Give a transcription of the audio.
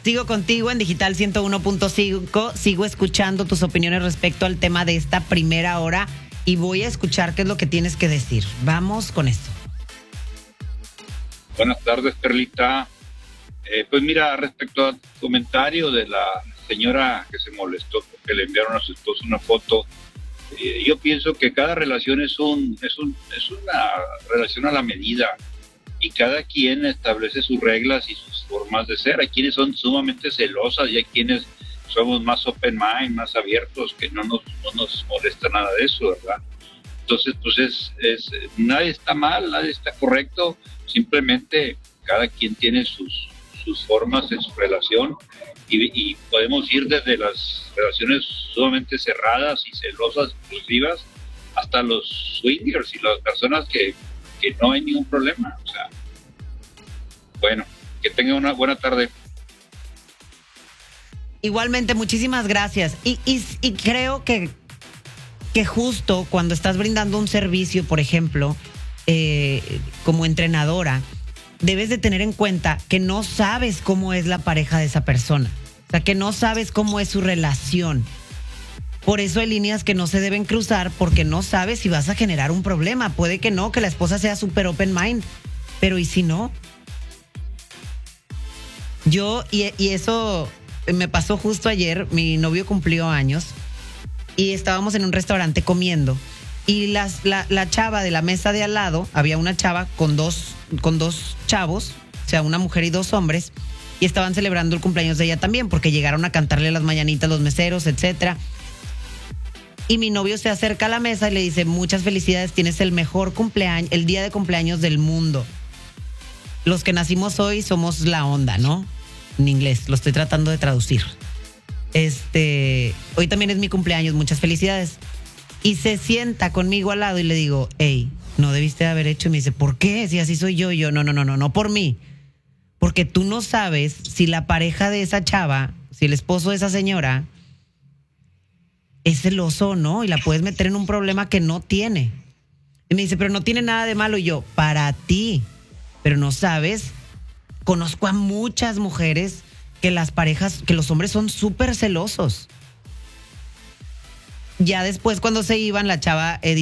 Sigo contigo en Digital 101.5. Sigo escuchando tus opiniones respecto al tema de esta primera hora y voy a escuchar qué es lo que tienes que decir. Vamos con esto. Buenas tardes, Perlita. Pues mira, respecto a tu comentario de la señora que se molestó porque le enviaron a su esposo una foto, yo pienso que cada relación es una relación a la medida y cada quien establece sus reglas y sus formas de ser. Hay quienes son sumamente celosas y hay quienes somos más open mind, más abiertos, que no nos molesta nada de eso, ¿verdad? Entonces, pues nadie está mal, nadie está correcto, simplemente cada quien tiene sus formas en su relación y podemos ir desde las relaciones sumamente cerradas y celosas, exclusivas, hasta los swingers y las personas que no hay ningún problema. O sea, bueno, que tengan una buena tarde. Igualmente, muchísimas gracias. Y creo que justo cuando estás brindando un servicio, por ejemplo, como entrenadora, debes de tener en cuenta que no sabes cómo es la pareja de esa persona. O sea, que no sabes cómo es su relación. Por eso hay líneas que no se deben cruzar porque no sabes si vas a generar un problema. Puede que no, que la esposa sea súper open mind. Pero ¿y si no? Y eso me pasó justo ayer. Mi novio cumplió años y estábamos en un restaurante comiendo. Y la chava de la mesa de al lado, había una chava con dos chavos, o sea, una mujer y dos hombres, y estaban celebrando el cumpleaños de ella también, porque llegaron a cantarle las mañanitas los meseros, etcétera. Y mi novio se acerca a la mesa y le dice: muchas felicidades, tienes el mejor cumpleaños, el día de cumpleaños del mundo. Los que nacimos hoy somos la onda, ¿no? En inglés, lo estoy tratando de traducir. Hoy también es mi cumpleaños, muchas felicidades. Y se sienta conmigo al lado y le digo: hey, no debiste haber hecho. Y me dice: ¿por qué? Si así soy yo. Y yo, no por mí. Porque tú no sabes si la pareja de esa chava, si el esposo de esa señora es celoso o no, y la puedes meter en un problema que no tiene. Y me dice: pero no tiene nada de malo. Y yo, para ti, pero no sabes. Conozco a muchas mujeres que los hombres son súper celosos. Ya después, cuando se iban, la chava